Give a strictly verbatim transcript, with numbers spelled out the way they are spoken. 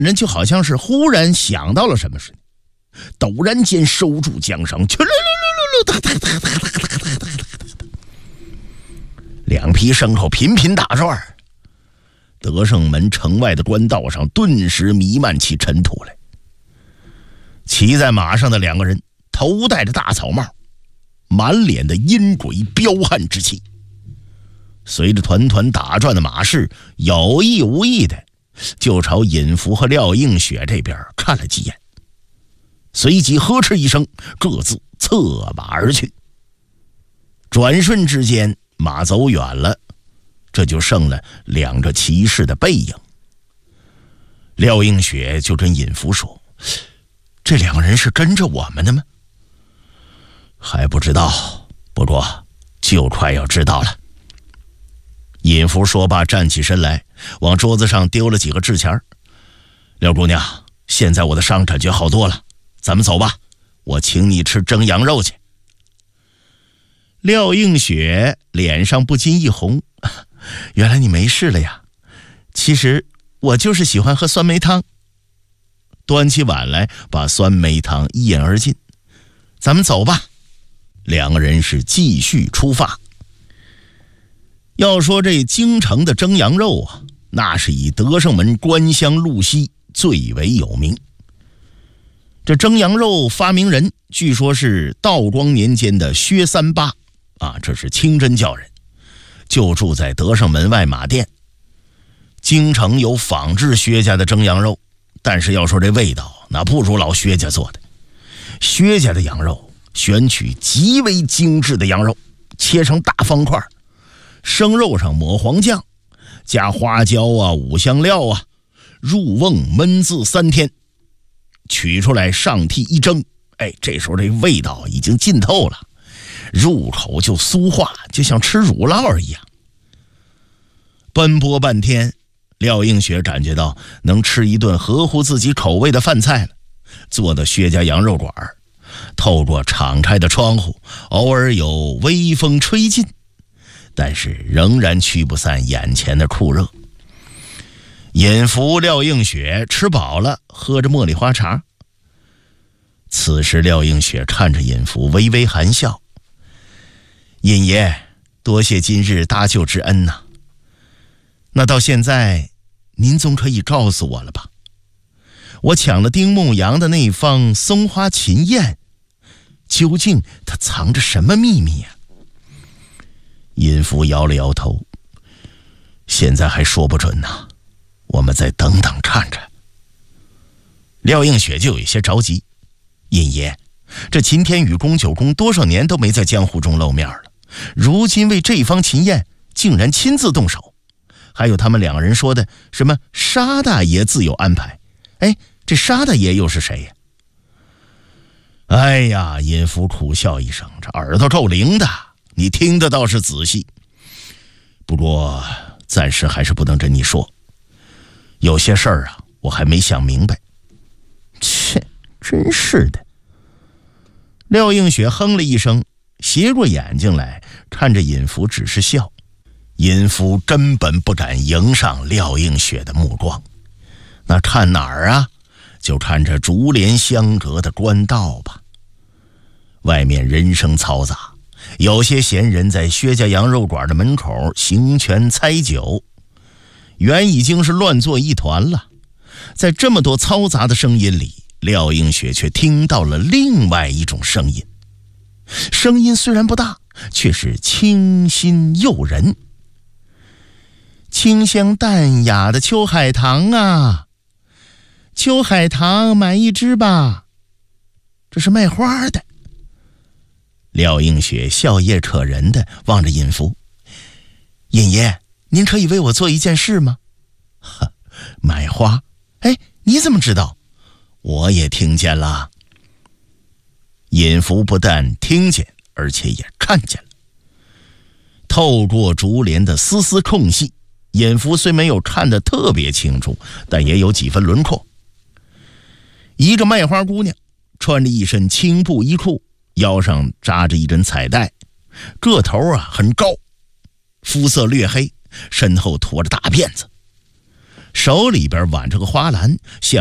人就好像是忽然想到了什么似的，陡然间收住缰绳，两匹牲口频频打转，德胜门城外的官道上顿时弥漫起尘土来。骑在马上的两个人头戴着大草帽，满脸的阴鬼彪悍之气，随着团团打转的马势，有意无意的就朝尹福和廖映雪这边看了几眼，随即呵斥一声，各自策马而去。转瞬之间，马走远了，这就剩了两个骑士的背影。廖映雪就跟尹福说：“这两个人是跟着我们的吗？”“还不知道，不过就快要知道了。”尹福说罢，站起身来，往桌子上丢了几个纸钱。“廖姑娘，现在我的伤感觉好多了，咱们走吧，我请你吃蒸羊肉去。”廖映雪脸上不禁一红：“原来你没事了呀？其实我就是喜欢喝酸梅汤。”端起碗来，把酸梅汤一饮而尽。“咱们走吧。”两个人是继续出发。要说这京城的蒸羊肉啊，那是以德胜门官乡路西最为有名。这蒸羊肉发明人据说是道光年间的薛三八啊，这是清真教人，就住在德胜门外马店。京城有仿制薛家的蒸羊肉，但是要说这味道，那不如老薛家做的。薛家的羊肉选取极为精致的羊肉，切成大方块，生肉上抹黄酱，加花椒啊、五香料啊，入瓮焖渍三天，取出来上屉一蒸，哎，这时候这味道已经浸透了，入口就酥化，就像吃乳酪一样。奔波半天，廖映雪感觉到能吃一顿合乎自己口味的饭菜了。坐到薛家羊肉馆，透过敞开的窗户，偶尔有微风吹进，但是仍然驱不散眼前的酷热。尹福、廖映雪吃饱了，喝着茉莉花茶。此时廖映雪看着尹福，微微含笑：“尹爷，多谢今日搭救之恩呐、啊。那到现在，您总可以告诉我了吧？我抢了丁牧阳的那方松花琴砚，究竟它藏着什么秘密呀、啊？”尹福摇了摇头：“现在还说不准呢、啊，我们再等等看看。”廖映雪就有些着急：“尹爷，这秦天宇、宫九公多少年都没在江湖中露面了，如今为这方琴砚竟然亲自动手，还有他们两个人说的什么沙大爷自有安排，哎，这沙大爷又是谁呀？”哎呀，尹福苦笑一声：“这耳朵够灵的，你听得倒是仔细。不过暂时还是不能跟你说，有些事儿啊，我还没想明白。”“切，真是的。”廖映雪哼了一声，斜过眼睛来看着尹福，只是笑。尹福根本不敢迎上廖映雪的目光，那看哪儿啊？就看着竹帘相隔的官道吧。外面人声嘈杂，有些闲人在薛家羊肉馆的门口行拳猜酒，原已经是乱作一团了。在这么多嘈杂的声音里，廖映雪却听到了另外一种声音，声音虽然不大，却是清新诱人。清香淡雅的秋海棠啊，秋海棠买一支吧，这是卖花的。廖映雪笑靥可人地望着尹福：“尹爷，您可以为我做一件事吗？”“呵，买花？哎，你怎么知道？”“我也听见了。”尹福不但听见，而且也看见了。透过竹帘的丝丝空隙，尹福虽没有看得特别清楚，但也有几分轮廓。一个卖花姑娘，穿着一身青布衣裤，腰上扎着一根彩带，个头啊很高，肤色略黑，身后拖着大辫子。 手里边挽着个花篮，像